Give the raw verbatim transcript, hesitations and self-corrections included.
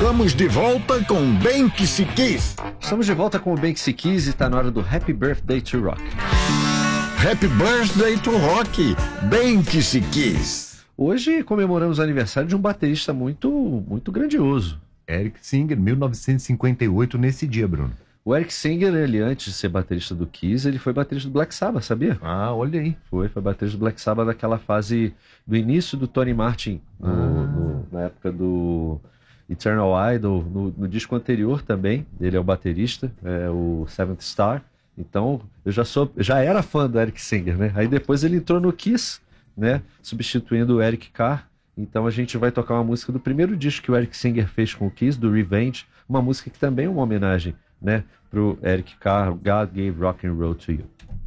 Estamos de volta com Bem Que Se Quis. Estamos de volta com o Bem Que Se Quis e está na hora do Happy Birthday to Rock. Happy Birthday to Rock, Bem Que Se Quis. Hoje comemoramos o aniversário de um baterista muito, muito grandioso. Eric Singer, mil novecentos e cinquenta e oito, nesse dia, Bruno. O Eric Singer, ele antes de ser baterista do Kiss, ele foi baterista do Black Sabbath, sabia? Ah, olha aí. Foi, foi baterista do Black Sabbath naquela fase do início do Tony Martin, no, Ah. no, na época do Eternal Idol, no, no disco anterior também, ele é o baterista, é o Seventh Star. Então, eu já, sou, já era fã do Eric Singer, né? Aí depois ele entrou no Kiss, né? Substituindo o Eric Carr. Então a gente vai tocar uma música do primeiro disco que o Eric Singer fez com o Kiss, do Revenge, uma música que também é uma homenagem, né, pro Eric Carr, God Gave Rock and Roll to You.